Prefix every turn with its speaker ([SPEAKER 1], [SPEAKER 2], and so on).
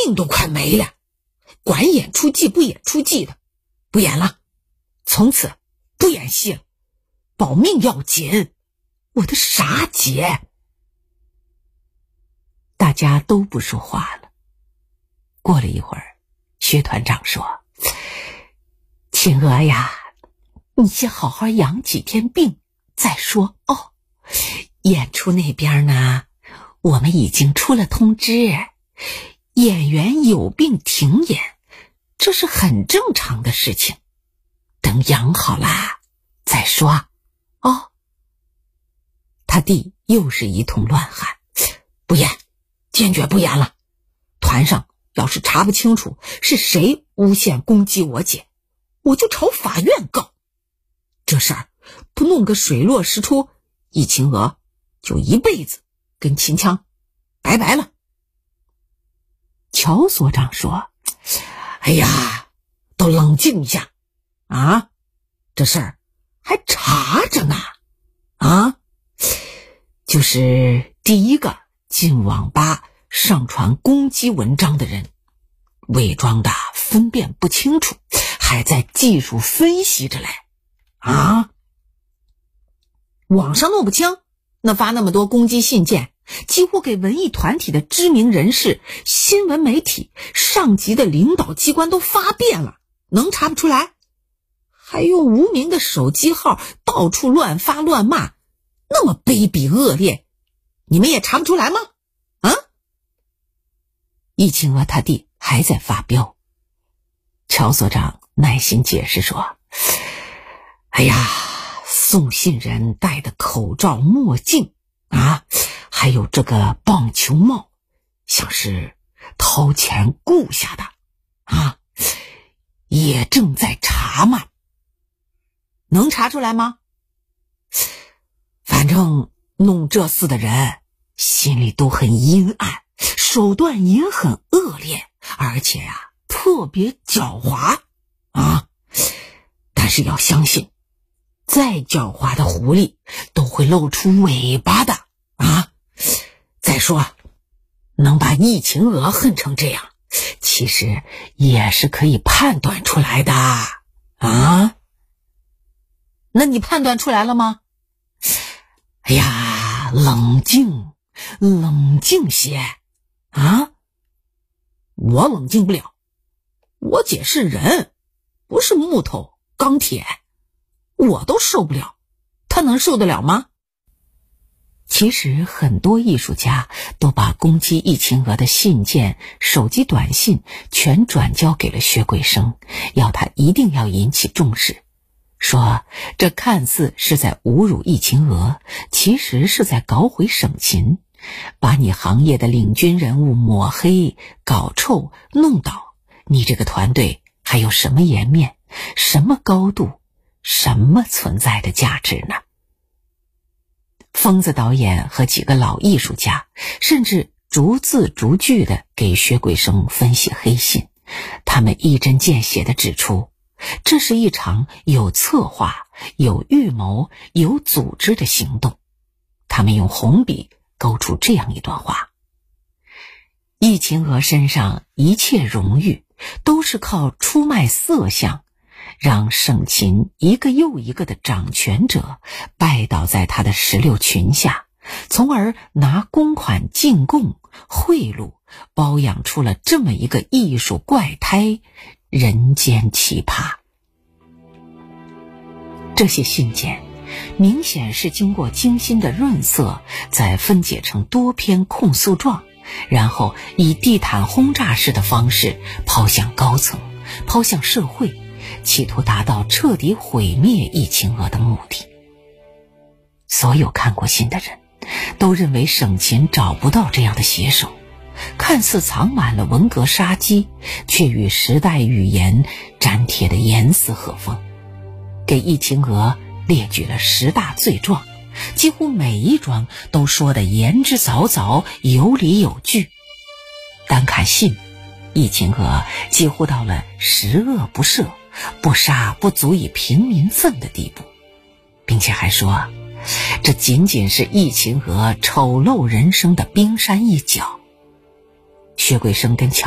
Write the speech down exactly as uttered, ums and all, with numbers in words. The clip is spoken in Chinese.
[SPEAKER 1] 命都快没了，管演出季不演出季的，不演了，从此不演戏了，保命要紧，我的傻姐。大家都不说话了。过了一会儿，薛团长说：青娥呀，你先好好养几天病再说哦。演出那边呢，我们已经出了通知，演员有病停演，这是很正常的事情，等养好啦再说哦。他弟又是一通乱喊：不演，坚决不演了，团上要是查不清楚是谁诬陷攻击我姐，我就朝法院告，这事儿不弄个水落石出，易晴娥就一辈子跟秦腔拜拜了。乔所长说：哎呀，都冷静一下啊，这事儿还查着呢啊，就是第一个进网吧上传攻击文章的人，伪装的分辨不清楚，还在技术分析着嘞啊！网上弄不清，那发那么多攻击信件，几乎给文艺团体的知名人士、新闻媒体、上级的领导机关都发遍了，能查不出来？还用无名的手机号到处乱发乱骂，那么卑鄙恶劣，你们也查不出来吗？啊？易晴娥他弟还在发飙。乔所长耐心解释说：哎呀，送信人戴的口罩墨镜啊，还有这个棒球帽，像是掏钱雇下的啊，也正在查嘛。能查出来吗？反正弄这事的人心里都很阴暗，手段也很恶劣，而且呀、啊、特别狡猾啊！但是要相信，再狡猾的狐狸都会露出尾巴的啊！再说，能把易晴娥恨成这样，其实也是可以判断出来的啊！那你判断出来了吗？哎呀，冷静，冷静些啊！我冷静不了，我姐是人，不是木头钢铁，我都受不了，她能受得了吗？其实很多艺术家都把攻击易晴娥的信件、手机短信全转交给了薛桂生，要他一定要引起重视，说这看似是在侮辱易晴娥，其实是在搞毁省琴，把你行业的领军人物抹黑、搞臭、弄倒，你这个团队还有什么颜面、什么高度、什么存在的价值呢？疯子导演和几个老艺术家甚至逐字逐句地给薛桂生分析黑信，他们一针见血地指出，这是一场有策划、有预谋、有组织的行动。他们用红笔勾出这样一段话：易晴娥身上一切荣誉都是靠出卖色相，让省琴一个又一个的掌权者拜倒在他的石榴裙下，从而拿公款进贡、贿赂，包养出了这么一个艺术怪胎，人间奇葩。这些信件明显是经过精心的润色，再分解成多篇控诉状，然后以地毯轰炸式的方式抛向高层，抛向社会，企图达到彻底毁灭易晴娥的目的。所有看过信的人都认为省琴找不到这样的写手，看似藏满了文革杀机，却与时代语言粘贴得严丝合缝，给易晴娥列举了十大罪状，几乎每一桩都说得言之凿凿，有理有据。单看信，易晴娥几乎到了十恶不赦、不杀不足以平民愤的地步，并且还说这仅仅是易晴娥丑陋人生的冰山一角。薛桂生跟乔